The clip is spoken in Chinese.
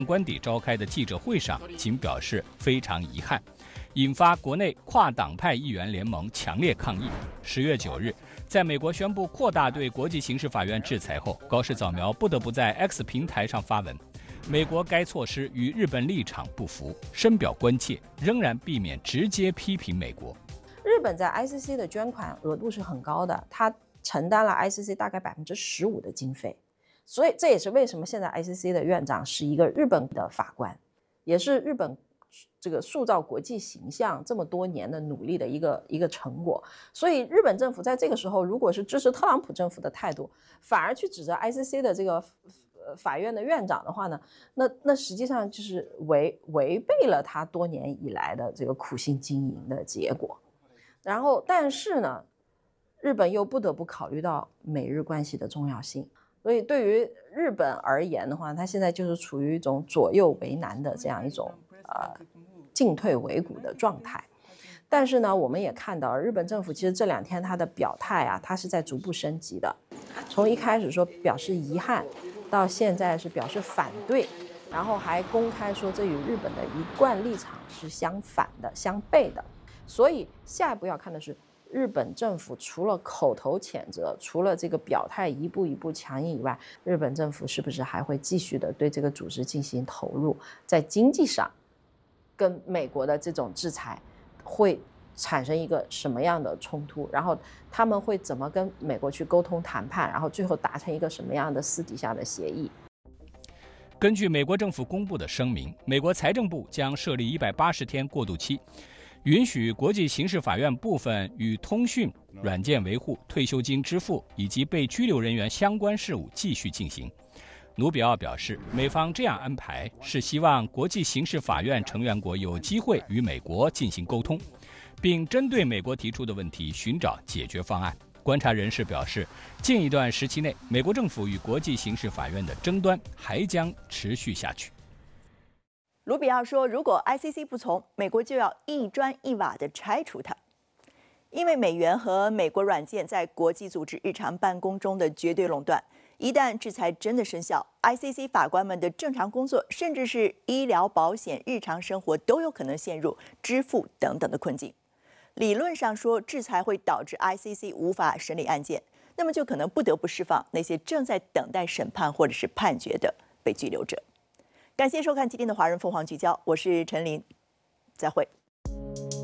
官邸召开的记者会上，仅表示非常遗憾，引发国内跨党派议员联盟强烈抗议。10月9日，在美国宣布扩大对国际刑事法院制裁后，高市早苗不得不在 X 平台上发文，美国该措施与日本立场不符，深表关切，仍然避免直接批评美国。 日本在 ICC 的捐款额度是很高的，它承担了 ICC 大概15%的经费。所以这也是为什么现在 ICC 的院长是一个日本的法官，也是日本这个塑造国际形象这么多年的努力的一个成果。所以日本政府在这个时候，如果是支持特朗普政府的态度，反而去指责 ICC 的这个法院的院长的话呢，那实际上就是违背了他多年以来的这个苦心经营的结果。然后，但是呢，日本又不得不考虑到美日关系的重要性。所以对于日本而言的话，它现在就是处于一种左右为难的这样一种进退维谷的状态。但是呢，我们也看到日本政府其实这2天它的表态啊，它是在逐步升级的。从一开始说表示遗憾，到现在是表示反对，然后还公开说这与日本的一贯立场是相反的、相悖的。所以下一步要看的是，日本政府除了口头谴责，除了这个表态一步一步强硬以外，日本政府是不是还会继续的对这个组织进行投入？在经济上，跟美国的这种制裁会产生一个什么样的冲突？然后他们会怎么跟美国去沟通谈判？然后最后达成一个什么样的私底下的协议？ 根据美国政府公布的声明，美国财政部将设立180天过渡期，允许国际刑事法院部分与通讯、软件维护、退休金支付以及被拘留人员相关事务继续进行。努比奥表示，美方这样安排是希望国际刑事法院成员国有机会与美国进行沟通，并针对美国提出的问题寻找解决方案。观察人士表示，近一段时期内，美国政府与国际刑事法院的争端还将持续下去。 卢比奥说，如果 ICC 不从，美国就要一砖一瓦地拆除它。因为美元和美国软件在国际组织日常办公中的绝对垄断，一旦制裁真的生效 ，ICC 法官们的正常工作，甚至是医疗保险、日常生活都有可能陷入支付等等的困境。理论上说，制裁会导致 ICC 无法审理案件，那么就可能不得不释放那些正在等待审判或者是判决的被拘留者。感谢收看今天的华人凤凰聚焦，我是陈琳，再会。